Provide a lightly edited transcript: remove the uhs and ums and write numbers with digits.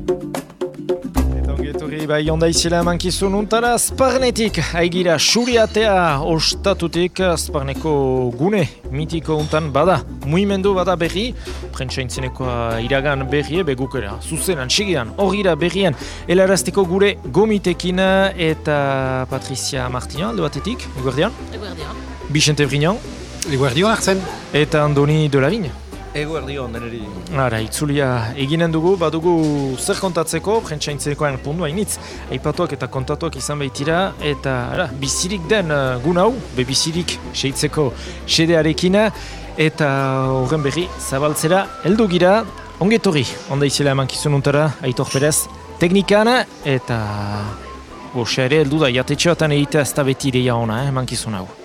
Bai, onda izela mankizun untara, Azparnetik, haigira Suriatea ostatutik, Azparneko gune mitiko untan bada, muimendu bada berri, prentsaintzenekoa iragan berri, begukera, zuzenan, sigidan, horgira berrien, helarazteko gure gomitekin eta Patricia Martina, alde batetik, eguerdian? Eguerdian. Vicente Brignan? Eguerdian hartzen. Eta Andoni Delavigne? Eguerdion, deneri. Ara, itzulia eginen dugu, badugu zer kontatzeko, prentsaintzenekoan pundu hainitz, aipatuak eta kontatuak izan baitira, eta bizirik den gun hau, bizirik seitzeko sedearekin, eta horren berri zabaltzera heldu gira, ongetorri, onda izela emankizun untara, Aitor Perez, teknikan, eta goxa ere heldu da, jatetxoatan egitea ez da beti ideia ona, emankizun hau.